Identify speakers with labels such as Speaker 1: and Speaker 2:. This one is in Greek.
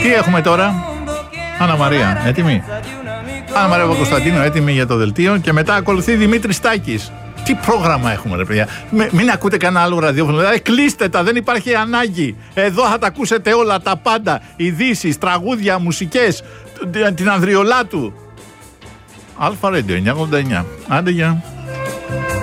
Speaker 1: Τι έχουμε τώρα? Άννα Μαρία, έτοιμη? Άννα Μαρία Παπακοσταντίνου, έτοιμη για το δελτίο. Και μετά ακολουθεί Δημήτρης Τάκης. Τι πρόγραμμα έχουμε, ρε παιδιά. Μην ακούτε κανένα άλλο ραδιόφωνο. Δηλαδή, κλείστε τα, δεν υπάρχει ανάγκη. Εδώ θα τα ακούσετε όλα, τα πάντα. Ειδήσεις, τραγούδια, μουσικές, την Ανδριολάτου. Αλφα Radio 989. Άντε, γεια.